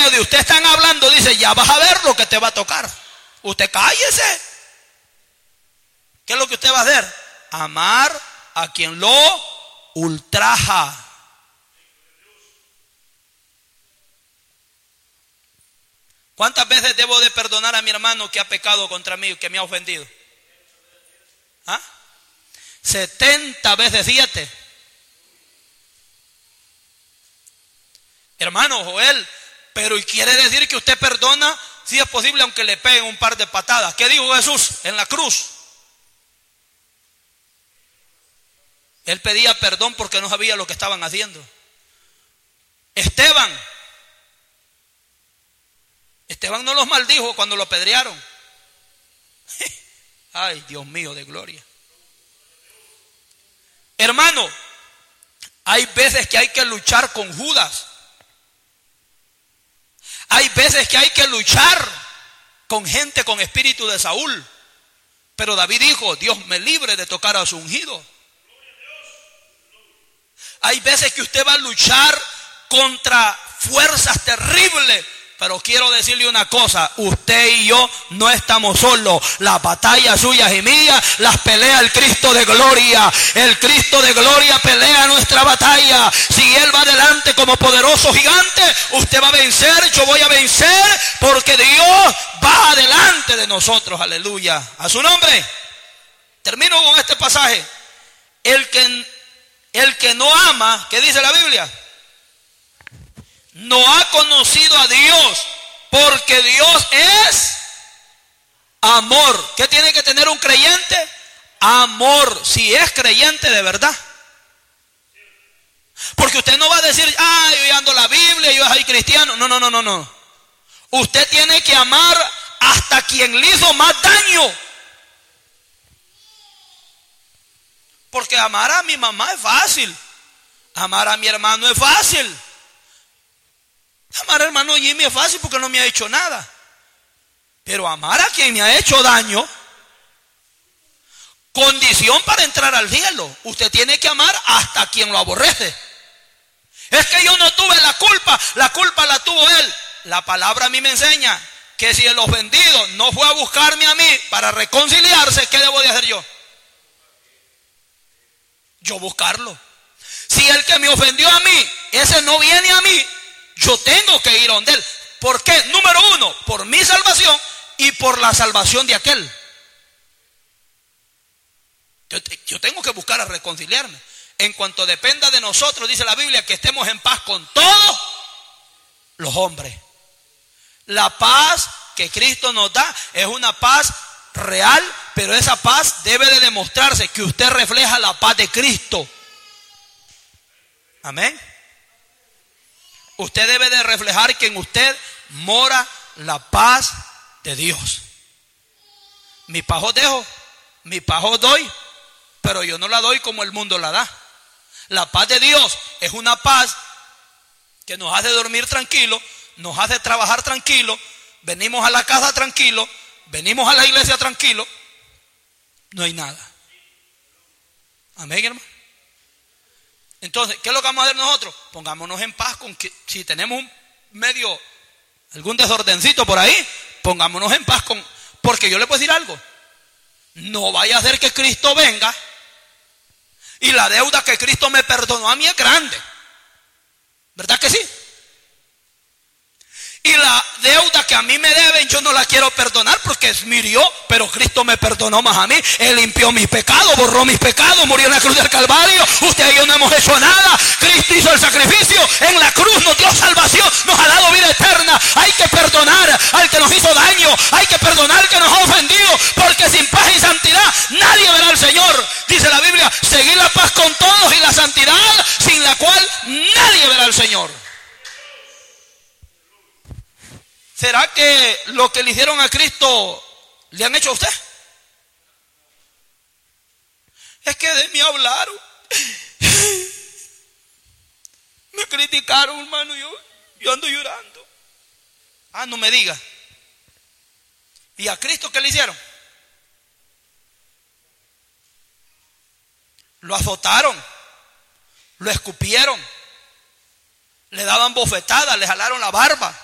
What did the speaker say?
medio de usted están hablando, dice, ya vas a ver lo que te va a tocar. Usted cállese. ¿Qué es lo que usted va a hacer? Amar a quien lo ultraja. ¿Cuántas veces debo de perdonar a mi hermano que ha pecado contra mí, que me ha ofendido? 70 veces 7. Hermano Joel, pero ¿y quiere decir que usted perdona si es posible aunque le peguen un par de patadas? ¿Qué dijo Jesús en la cruz? Él pedía perdón porque no sabía lo que estaban haciendo. Esteban no los maldijo cuando lo apedrearon. Ay, Dios mío de gloria. Hermano, hay veces que hay que luchar con Judas. Hay veces que hay que luchar con gente con espíritu de Saúl. Pero David dijo, Dios me libre de tocar a su ungido. Hay veces que usted va a luchar contra fuerzas terribles. Pero quiero decirle una cosa, usted y yo no estamos solos. Las batallas suyas y mías las pelea el Cristo de gloria. El Cristo de gloria pelea nuestra batalla. Si Él va adelante como poderoso gigante, usted va a vencer, yo voy a vencer, porque Dios va adelante de nosotros. Aleluya. A su nombre. Termino con este pasaje. El que no ama, ¿qué dice la Biblia? No ha conocido a Dios, porque Dios es amor. ¿Qué tiene que tener un creyente? Amor, si es creyente de verdad. Porque usted no va a decir, yo ando la Biblia, yo soy cristiano. No. Usted tiene que amar hasta quien le hizo más daño. Porque amar a mi mamá es fácil. Amar a mi hermano es fácil. Amar al hermano Jimmy es fácil porque no me ha hecho nada. Pero amar a quien me ha hecho daño, condición para entrar al cielo. Usted tiene que amar hasta quien lo aborrece. Es que yo no tuve la culpa la tuvo él. La palabra a mí me enseña que si el ofendido no fue a buscarme a mí para reconciliarse, ¿qué debo de hacer yo? Yo buscarlo. Si el que me ofendió a mí, ese no viene a mí, yo tengo que ir a donde él. ¿Por qué? Número uno, por mi salvación y por la salvación de aquel. Yo tengo que buscar a reconciliarme. En cuanto dependa de nosotros, dice la Biblia, que estemos en paz con todos los hombres. La paz que Cristo nos da es una paz real, pero esa paz debe de demostrarse que usted refleja la paz de Cristo. Amén. Usted debe de reflejar que en usted mora la paz de Dios. Mi paz os dejo, mi paz os doy, pero yo no la doy como el mundo la da. La paz de Dios es una paz que nos hace dormir tranquilo, nos hace trabajar tranquilo, venimos a la casa tranquilo, venimos a la iglesia tranquilo, no hay nada. Amén, hermano. Entonces, ¿qué es lo que vamos a hacer nosotros? Pongámonos en paz con que si tenemos un medio, algún desordencito por ahí, pongámonos en paz con, porque yo le puedo decir algo. No vaya a ser que Cristo venga y la deuda que Cristo me perdonó a mí es grande. ¿Verdad que sí? Y la deuda que a mí me deben yo no la quiero perdonar porque murió, pero Cristo me perdonó más a mí. Él limpió mis pecados, borró mis pecados, murió en la cruz del Calvario. Usted y yo no hemos hecho nada. Cristo hizo el sacrificio, en la cruz nos dio salvación, nos ha dado vida eterna. Hay que perdonar al que nos hizo daño, hay que perdonar al que nos ha ofendido, porque sin paz y santidad nadie verá al Señor. Dice la Biblia, seguir la paz con todos y la santidad sin la cual nadie verá al Señor. ¿Será que lo que le hicieron a Cristo le han hecho a usted? Es que de mí hablaron. Me criticaron, hermano, yo ando llorando. No me diga. ¿Y a Cristo qué le hicieron? Lo azotaron, lo escupieron, le daban bofetadas, le jalaron la barba.